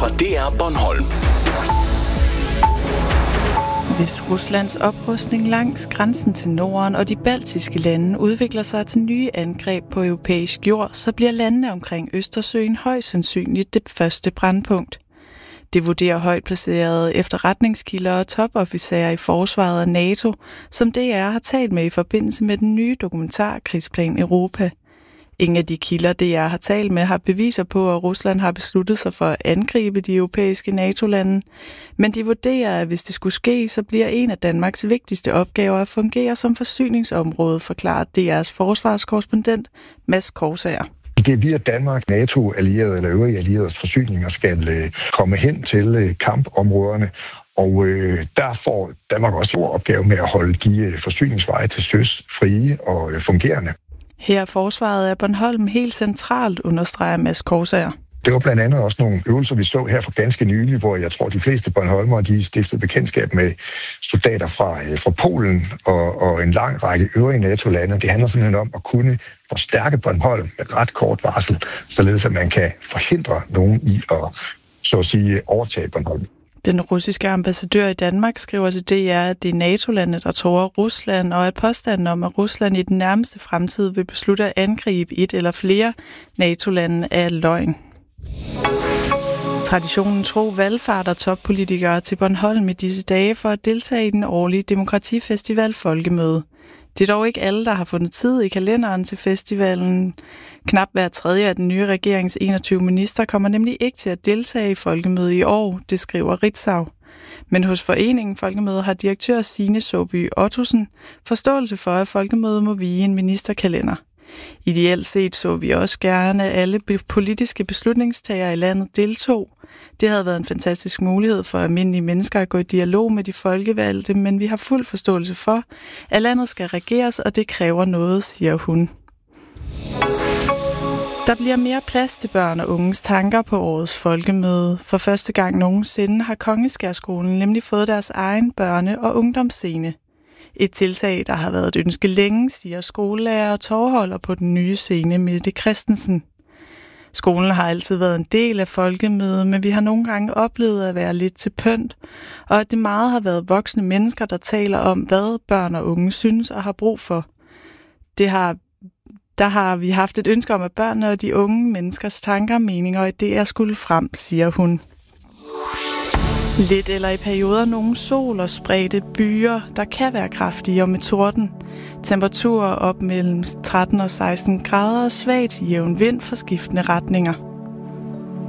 fra DR Bornholm. Hvis Ruslands oprustning langs grænsen til Norden og de baltiske lande udvikler sig til nye angreb på europæisk jord, så bliver landene omkring Østersøen højst sandsynligt det første brandpunkt. Det vurderer højt placerede efterretningskilder og topofficerer i forsvaret af NATO, som DR har talt med i forbindelse med den nye dokumentar Krigsplan Europa. Ingen af de kilder, DR har talt med, har beviser på, at Rusland har besluttet sig for at angribe de europæiske NATO-lande. Men de vurderer, at hvis det skulle ske, så bliver en af Danmarks vigtigste opgaver at fungere som forsyningsområde, forklarer DR's forsvarskorrespondent Mads Korsager. Det er via Danmark, NATO-allierede eller øvrige allieredes forsyninger skal komme hen til kampområderne. Og der får Danmark også stor opgave med at holde de forsyningsveje til søs frie og fungerende. Her er forsvaret af Bornholm helt centralt, understreger Mads Korsager. Det var blandt andet også nogle øvelser, vi så her for ganske nylig, hvor jeg tror, de fleste bornholmere de stiftede bekendtskab med soldater fra Polen og en lang række øvrige NATO-lande. Det handler simpelthen om at kunne forstærke Bornholm med ret kort varsel, således at man kan forhindre nogen i at, så at sige, overtage Bornholm. Den russiske ambassadør i Danmark skriver til DR, at det er NATO-landet, der truer Rusland, og at påstanden om, at Rusland i den nærmeste fremtid vil beslutte at angribe et eller flere NATO-lande er løgn. Traditionen tro valgfarter toppolitikere til Bornholm i disse dage for at deltage i den årlige demokratifestival Folkemøde. Det er dog ikke alle, der har fundet tid i kalenderen til festivalen. Knap hver tredje af den nye regerings 21 minister kommer nemlig ikke til at deltage i Folkemødet i år, det skriver Ritzau. Men hos foreningen Folkemøde har direktør Signe Såby Ottosen forståelse for, at Folkemødet må vige en ministerkalender. Ideelt set så vi også gerne, at alle politiske beslutningstagere i landet deltog. Det havde været en fantastisk mulighed for almindelige mennesker at gå i dialog med de folkevalgte, men vi har fuld forståelse for, at landet skal regeres, og det kræver noget, siger hun. Der bliver mere plads til børn og unges tanker på årets folkemøde. For første gang nogensinde har Kongeskærskolen nemlig fået deres egen børne- og ungdomsscene. Et tiltag, der har været et ønske længe, siger skolelærer og tovholder på den nye scene, Mette Christensen. Skolen har altid været en del af folkemødet, men vi har nogle gange oplevet at være lidt til pynt, og at det meget har været voksne mennesker, der taler om, hvad børn og unge synes og har brug for. Der har vi haft et ønske om, at børnene og de unge menneskers tanker, meninger og idéer skulle frem, siger hun. Lidt eller i perioder nogle sol og spredte byer, der kan være kraftige og med torden. Temperaturer op mellem 13 og 16 grader og svag til jævn vind for skiftende retninger.